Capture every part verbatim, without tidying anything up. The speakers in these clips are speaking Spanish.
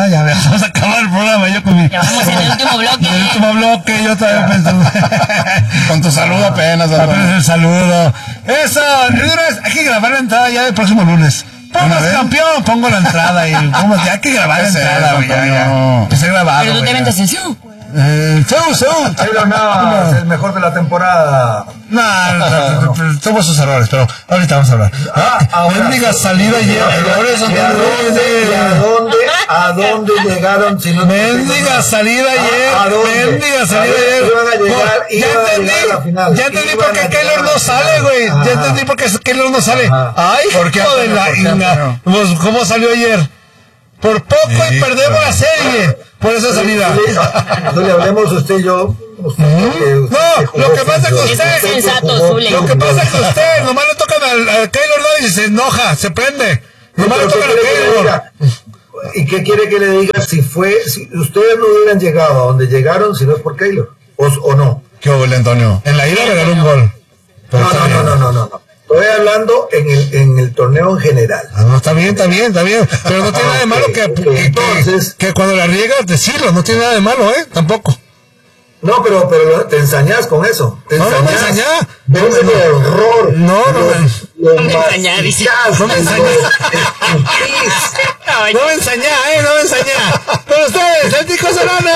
ya, ya vamos a acabar el programa. Yo con mi... Ya vamos en el último bloque. En el último bloque, yo todavía pensando. Con tu saludo apenas. Apenas el saludo. Eso, hay que grabar la entrada ya el próximo lunes. Pongas campeón, pongo la entrada y ¿cómo? Hay que grabar la entrada, güey, ya, ya. Que se grabado. Pero tú te metes en su. Eh, Seu, Seu. Taylor Navas, el mejor de la temporada. No, no, no, no, tuvo sus errores, pero ahorita vamos a hablar. Ah, Mendiga salida ayer. Errores ¿Y a dónde, a dónde, a dónde llegaron? Si no Mendiga salida ayer. ¿A dónde? Mendiga salida ayer. Iban a llegar, ya iban a entendí, llegar a la final. ya entendí Iban por qué a Keylor llegar a no la sale, final. güey. Ajá. Ya entendí por qué Keylor no sale. Ajá. Ay, ¿Por qué, hijo de la ¿por qué, inga. Antonio? Pues, ¿cómo salió ayer? Por poco y perdemos la serie por esa salida. No le hablemos usted y yo. Usted, ¿Mm? usted No, lo que pasa con usted, Es sensato, Zule. lo que pasa con usted, nomás le tocan al, al Keylor Navas y se enoja, se prende. Nomás le ¿Pero tocan qué al quiere que le Keylor. diga? ¿Y qué quiere que le diga si fue, si ustedes no hubieran llegado a donde llegaron si no es por Keylor? ¿O, o no? ¿Qué hubo, Antonio? En la ida regaló un gol. Pero No, está no, bien. no, no, no, no. Estoy hablando en el, en el torneo en general. Ah, no, está bien, está bien, está bien. Pero no tiene nada de malo que, Ok, que, entonces- que, que cuando la riegas decirlo, no tiene nada de malo, ¿eh? Tampoco. No, pero, pero te ensañás con eso. Te No, no me ensañás. ensañá. Ves el error. No, no Lo- me- lo No me ensañá, dice. masticás, No me lo ensañá. escupís. No me ensañá, ¿eh? No me ensañá. Pero ustedes, el Tico Serrano.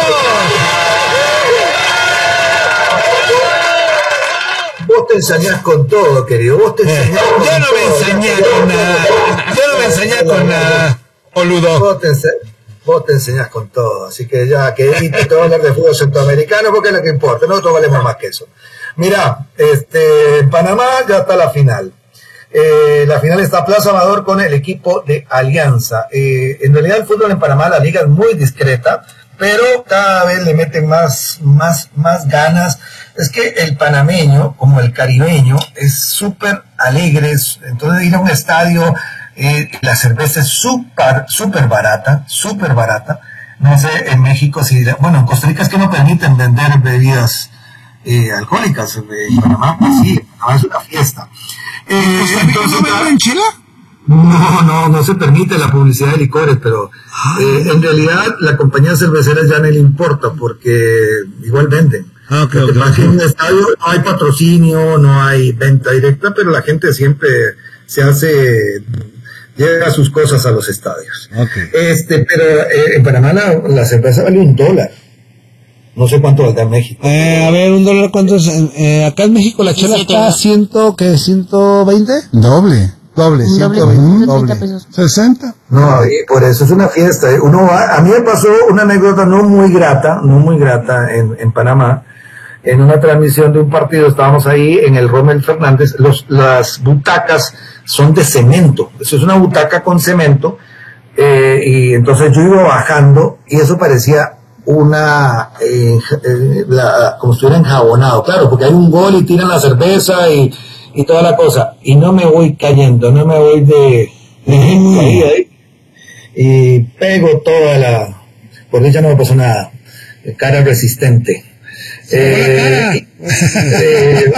Vos te ensañás con todo, querido. Vos te ensañás con Yo no me todo. ensañé con nada. Yo no me ensañé con nada. Boludo. Vos te, ense- vos te enseñás con todo, así que ya que evite todo hablar de fútbol centroamericano porque es lo que importa, nosotros valemos más que eso. Mira, este, en Panamá ya está la final. Eh, la final está Plaza Amador con el equipo de Alianza. Eh, en realidad el fútbol en Panamá, la liga es muy discreta, pero cada vez le meten más, más, más ganas. Es que el panameño, como el caribeño, es súper alegre. Entonces ir a un estadio, eh, la cerveza es súper, súper barata, súper barata. No sé, en México si, bueno, en Costa Rica es que no permiten vender bebidas eh, alcohólicas. En Panamá, pues sí, no, es una fiesta. Eh, entonces, ¿No en Chile? no, no, no se permite la publicidad de licores, pero eh, en realidad la compañía cervecera ya no le importa porque igual venden. Ah, ok, Lo que ok, pasa es que ok. en un estadio no hay patrocinio, no hay venta directa, pero la gente siempre se hace, lleva sus cosas a los estadios. Ok. Este, pero eh, en Panamá la, la cerveza vale un dólar. No sé cuánto valdrá en México. Eh, a ver, un dólar, ¿cuánto es? Eh, acá en México la chela diecisiete, está a ¿no? ciento, ¿qué? ¿ciento veinte? Doble, doble, Un ciento doble, veinte, ciento treinta doble. pesos. sesenta. No, y por eso es una fiesta. ¿eh? Uno va, a mí me pasó una anécdota no muy grata, no muy grata en, en Panamá. En una transmisión de un partido, estábamos ahí en el Rommel Fernández, los, las butacas son de cemento. Eso es una butaca con cemento. Eh, y entonces yo iba bajando y eso parecía una, eh, eh, la, como si estuviera enjabonado. Claro, porque hay un gol y tiran la cerveza y, y toda la cosa. Y no me voy cayendo, no me voy de, de caída ahí. Y pego toda la, por eso ya no me pasó nada. Cara resistente. Eh, eh,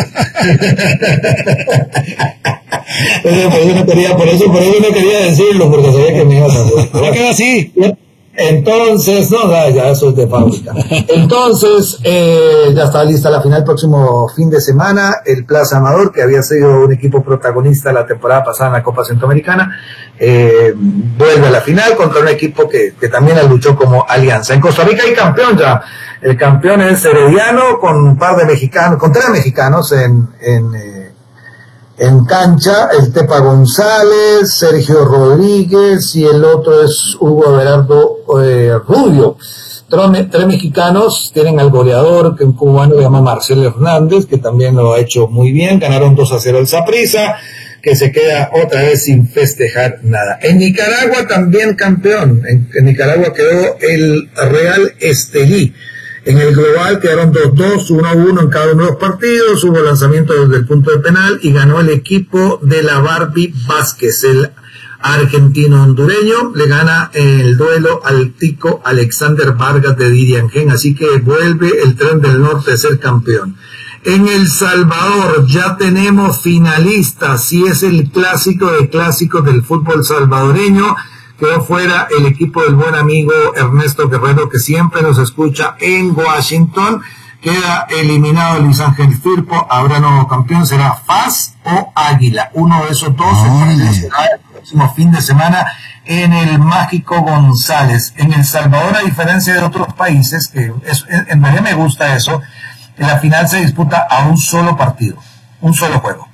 Pero por eso no quería, por eso, por eso no quería decirlo, porque sabía que me iba a pasar. ¿Por qué así? Entonces, no, ya, ya eso es de fábrica. Entonces, eh, ya está lista la final próximo fin de semana. El Plaza Amador, que había sido un equipo protagonista la temporada pasada en la Copa Centroamericana, eh, vuelve a la final contra un equipo que, que también la luchó como Alianza. En Costa Rica hay campeón ya. El campeón es Herediano con un par de mexicanos, con tres mexicanos en, en, eh, en cancha, el Tepa González, Sergio Rodríguez y el otro es Hugo Abelardo eh, Rubio. Tres, tres mexicanos, tienen al goleador, que un cubano que se llama Marcelo Hernández, que también lo ha hecho muy bien, ganaron dos a cero el Saprissa, que se queda otra vez sin festejar nada. En Nicaragua también campeón, en, en Nicaragua quedó el Real Estelí. En el global quedaron dos dos, uno a uno en cada uno de los partidos, hubo lanzamiento desde el punto de penal y ganó el equipo de la Barbie Vázquez, el argentino hondureño, le gana el duelo al tico Alexander Vargas de Diriangén, así que vuelve el Tren del Norte a ser campeón. En El Salvador ya tenemos finalistas, y es el clásico de clásicos del fútbol salvadoreño, quedó fuera el equipo del buen amigo Ernesto Guerrero, que siempre nos escucha en Washington. Queda eliminado Luis Ángel Firpo, habrá nuevo campeón, será F A S o Águila. Uno de esos dos entonces, será el próximo fin de semana en el Mágico González. En El Salvador, a diferencia de otros países, que es, en realidad me gusta eso, la final se disputa a un solo partido, un solo juego.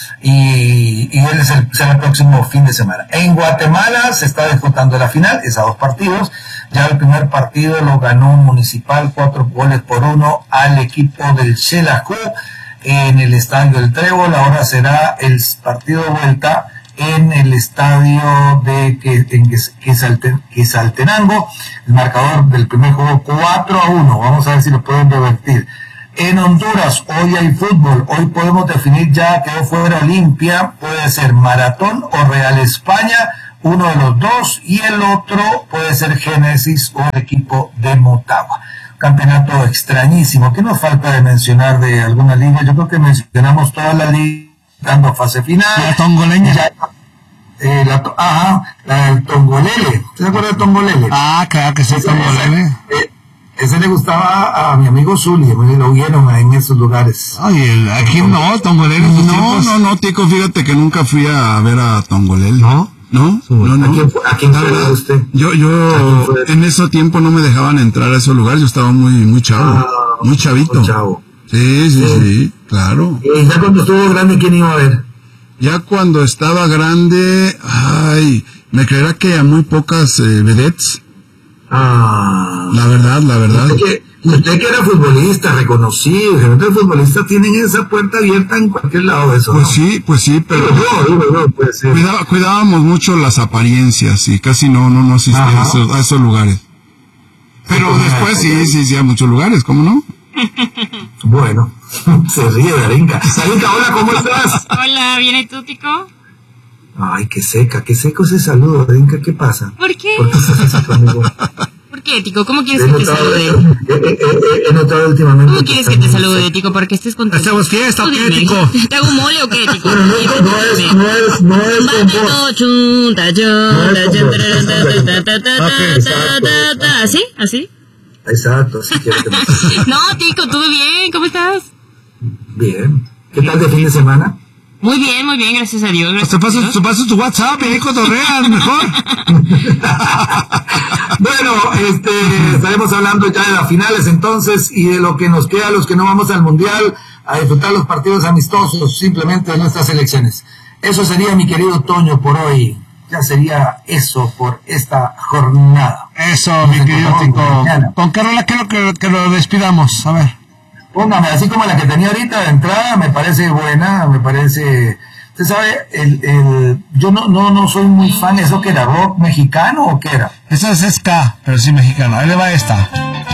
Y, y él es el, será el próximo fin de semana. En Guatemala se está disputando la final, es a dos partidos. Ya el primer partido lo ganó Municipal, cuatro goles por uno al equipo del Xelajú en el Estadio del Trébol. Ahora será el partido de vuelta en el estadio de que, en Quetzaltenango. El marcador del primer juego cuatro a uno. Vamos a ver si lo pueden revertir. En Honduras, hoy hay fútbol. Hoy podemos definir ya, quedó fuera Olimpia. Puede ser Maratón o Real España, uno de los dos, y el otro puede ser Génesis o el equipo de Motagua. Campeonato extrañísimo. ¿Qué nos falta de mencionar de alguna liga? Yo creo que mencionamos toda la liga dando fase final. La tongoleña. Ya, eh, la, ajá, la del Tongolele. ¿Se acuerda del Tongolele? Ah, claro que sí, Tongolele. Eh, ese le gustaba a mi amigo Zuli, lo vieron en esos lugares. Ay, el, aquí no, Tongolele. No, no, no, Tico, fíjate que nunca fui a ver a Tongolele. ¿No? ¿No? No, no. ¿A quién, a quién fue usted? Yo, yo, en ese tiempo no me dejaban entrar a esos lugares, yo estaba muy, muy chavo, ah, muy chavito. Muy chavo. Sí, sí, sí, sí, claro. ¿Y ya cuando estuvo grande, quién iba a ver? Ya cuando estaba grande, ay, me creerá que a muy pocas eh, vedettes. Ah. La verdad, la verdad. Usted que, usted que era futbolista, reconocido, que los futbolistas tienen esa puerta abierta en cualquier lado de eso. Pues ¿no? sí, pues sí, pero no, no, no, puede ser. Cuidaba, cuidábamos mucho las apariencias y casi no, no, no asistía a esos, a esos lugares. Pero sí, después sí, sí, sí, a muchos lugares, ¿cómo no? Bueno, se ríe Darinka. Darinka, hola, ¿cómo estás? Hola, ¿viene y tú, Tico? Ay, qué seca, qué seco ese saludo, Darinka, ¿qué pasa? ¿Por qué? ¿Por qué estás así conmigo? ¿Por qué, Tico? ¿Cómo quieres He que te notado, salude? eh, eh, eh, he notado últimamente. ¿Cómo quieres que te salude, Tico? ¿Para que estés contento? ¿Hacemos fiesta o Tú qué, dime, Tico? ¿te hago mole o qué, Tico? Bueno, no, no es, no es, no es con voz. Batito, chunta, chunta, chunta, ta, ta, ta, ta, ta, ta. ¿Así? ¿Así? Exacto, si quieres que me... No, Tico, ¿todo bien? ¿Cómo estás? Bien. ¿Qué tal de fin de semana? Muy bien, muy bien, gracias a Dios. Te paso, te paso tu WhatsApp y ahí cotorreas mejor. Bueno, este, estaremos hablando ya de las finales entonces y de lo que nos queda a los que no vamos al Mundial a disfrutar los partidos amistosos simplemente de nuestras elecciones. Eso sería, mi querido Toño, por hoy. Ya sería eso por esta jornada. Eso, mi querido Tico. Con Carola, quiero que, que lo despidamos. A ver. Póngame, así como la que tenía ahorita de entrada, me parece buena, me parece... Usted sabe, el, el, yo no, no, no soy muy fan de eso, que era rock mexicano o qué era. Esa es ska, pero sí mexicano. Ahí le va esta.